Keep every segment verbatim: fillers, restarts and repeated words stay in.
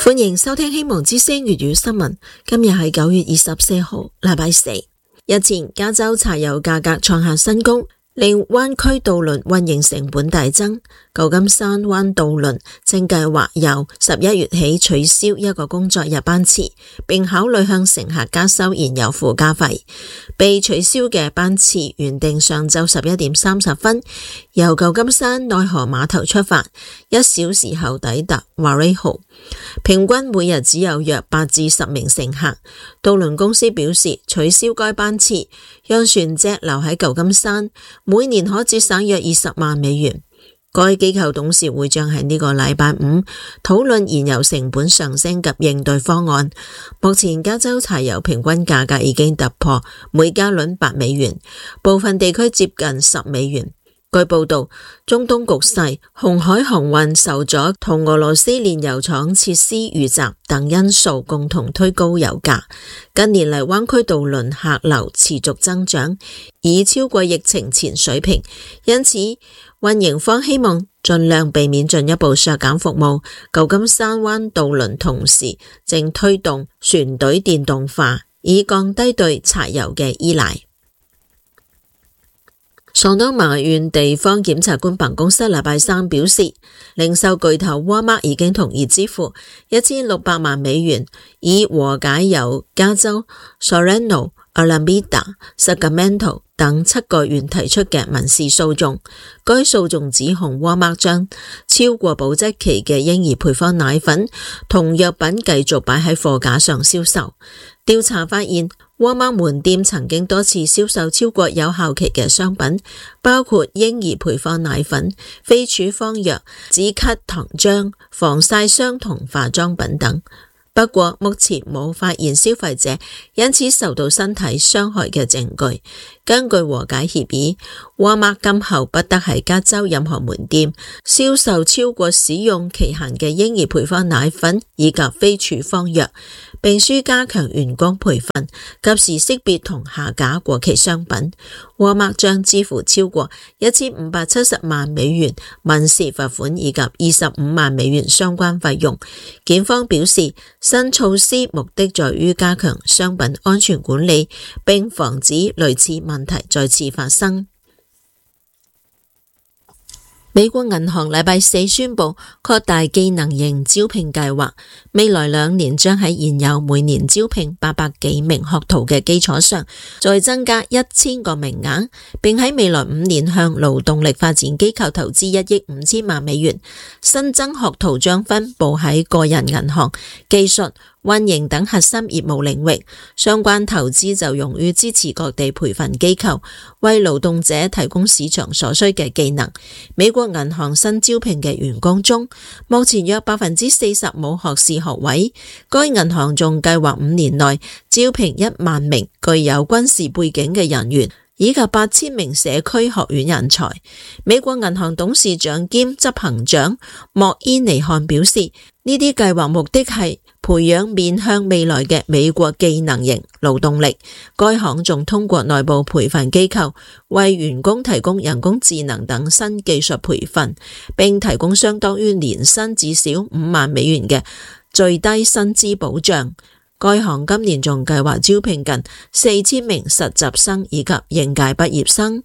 歡迎收聽希望之聲粵語新聞。今日係九月二十四號，禮拜四。日前，加州柴油價格創下新高，令灣區渡輪運營成本大增。舊金山灣渡輪正計劃由十一月起取消一個工作日班次，並考慮向乘客加收燃油附加費。被取消嘅班次原定上晝十一點三十分由舊金山內河碼頭出發，一小時後抵達瓦雷豪，平均每日只有約八至十名乘客。渡輪公司表示，取消該班次，讓船隻留喺舊金山，每年可節省約二十萬美元。該機構董事會將喺呢個禮拜五討論燃油成本上升及應對方案。目前加州柴油平均價格已經突破每加侖八美元，部分地區接近十美元。據報道，中東局勢、紅海航運受阻同俄羅斯煉油廠設施遇襲等因素共同推高油價。近年嚟，灣區渡輪客流持續增長，已超過疫情前水平，因此運營方希望盡量避免進一步削減服務。舊金山灣渡輪同時正推動船隊電動化，以降低對柴油嘅依賴。桑多瑪縣地方檢察官辦公室禮拜三表示，零售巨頭沃爾瑪已經同意支付一千六百萬美元，以和解由加州、Sorrento、Alameda、Sacramento 等七個縣提出嘅民事訴訟。該訴訟指控沃爾瑪將超過保質期嘅嬰兒配方奶粉同藥品繼續擺喺貨架上銷售。調查發現，沃爾瑪門店曾經多次銷售超過有效期嘅商品，包括嬰兒配方奶粉、非處方藥、止咳糖漿、防曬霜同化妝品等。不過目前冇發現消費者因此受到身體傷害嘅證據。根據和解協議，沃爾瑪今後不得喺加州任何門店銷售超過使用期限嘅嬰兒配方奶粉以及非處方藥，並須加強員工培訓，及時識別同下架過期商品。沃爾瑪將支付超過一千五百七十萬美元民事罰款以及二十五萬美元相關費用。檢方表示，新措施目的在於加強商品安全管理，並防止類似問題再次發生。美國銀行禮拜四宣布擴大技能型招聘計劃，未來兩年將喺現有每年招聘八百幾名學徒嘅基礎上，再增加一千個名額，並喺未來五年向勞動力發展機構投資一億五千萬美元。新增學徒將分布喺個人銀行、技術、運營等核心業務領域，相關投資就用於支持各地培訓機構，為勞動者提供市場所需嘅技能。美國銀行新招聘嘅員工中，目前約百分之四十冇學士學位。該銀行仲計劃五年內招聘一萬名具有軍事背景嘅人員，以及八千名社區學院人才。美國銀行董事長兼執行長莫伊尼漢表示，呢啲計劃目的係培養面向未來嘅美國技能型勞動力。該行仲通過內部培訓機構為員工提供人工智能等新技術培訓，並提供相當於年薪至少五萬美元嘅最低薪資保障。該行今年仲計劃招聘近四千名實習生以及應屆畢業生。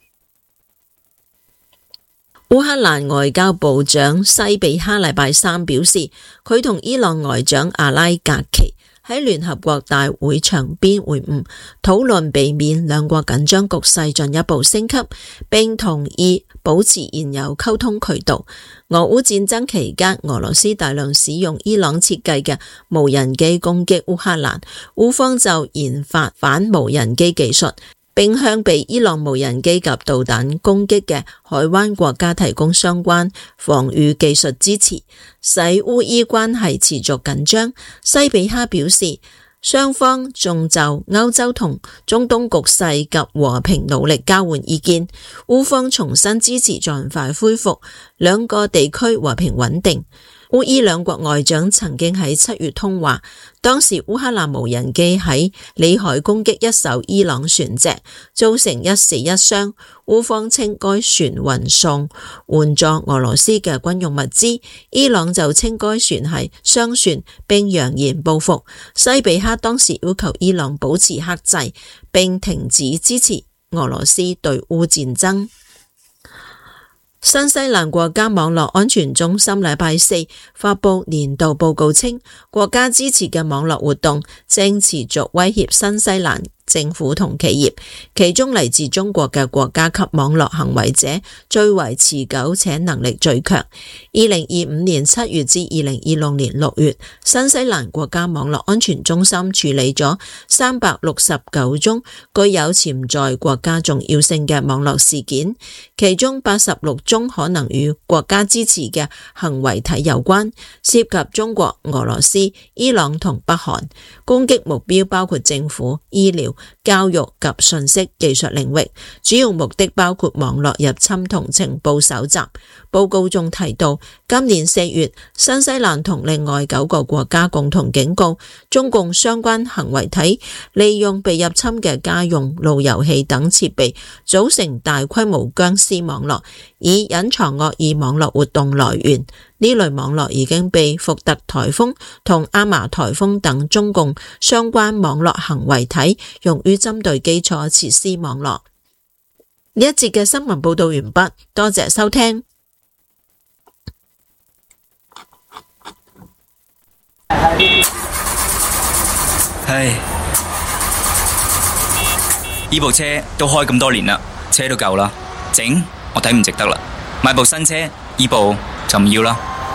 烏克蘭外交部長西比哈禮拜三表示，佢同伊朗外長阿拉格奇喺聯合國大會場邊會晤，討論避免兩國緊張局勢進一步升級，並同意保持現有溝通渠道。俄烏戰爭期間，俄羅斯大量使用伊朗設計嘅無人機攻擊烏克蘭，烏方就研發反無人機技術，並向被伊朗無人機及導彈攻擊嘅海灣國家提供相關防禦技術支持，使烏伊關係持續緊張。西比哈表示， 雙方仲就歐洲同中東局勢及和平努力交換意見。烏方重新支持盡快恢復兩個地區和平穩定。烏伊兩國外長曾經喺七月通話，當時烏克蘭無人機喺裏海攻擊一艘伊朗船隻，造成一死一傷。烏方稱該船運送援助俄羅斯嘅軍用物資，伊朗就稱該船係商船，並揚言報復。西比克當時要求伊朗保持克制，並停止支持俄羅斯對烏戰爭。新西蘭國家網絡安全中心禮拜四發佈年度報告稱，國家支持嘅網絡活動正持續威脅新西蘭政府同企業，其中嚟自中國嘅國家級網絡行為者最為持久且能力最強。二零二五年七月至二零二六年六月，新西蘭國家網絡安全中心處理咗三百六十九宗具有潛在國家重要性嘅網絡事件，其中八十六宗可能與國家支持嘅行為體有關，涉及中國、俄羅斯、伊朗同北韓。攻擊目標包括政府、醫療、教育及信息技術領域，主要目的包括網絡入侵同情報搜集。報告中提到，今年四月，新西蘭同另外九個國家共同警告，中共相關行為體利用被入侵嘅家用路由器等設備，組成大規模僵屍網絡，以隱藏惡意網絡活動來源。呢類網絡已經被福特颱風同阿瑪颱風等中共相關網絡行為體用於針對基礎設施網絡。呢一節嘅新聞報道完畢，多謝收聽。 唉，呢部車都開咁多年啦，車都舊啦，整我睇唔值得啦，買部新車，呢部就唔要啦。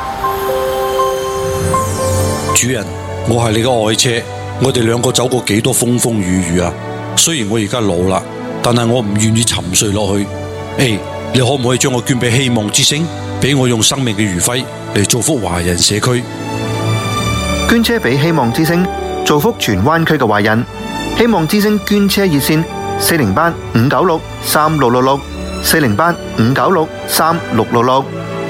主人，我係你嘅愛車，我哋兩個走過幾多風風雨雨啊！雖然我而家老啦，但係我唔願意沉睡落去。誒，你可唔可以將我捐俾希望之星，俾我用生命嘅餘暉嚟造福華人社區？ 捐車俾希望之星，造福荃灣區嘅華人。希望之星捐車熱線：四零八五九六三六六六，四零八五九六三六六六。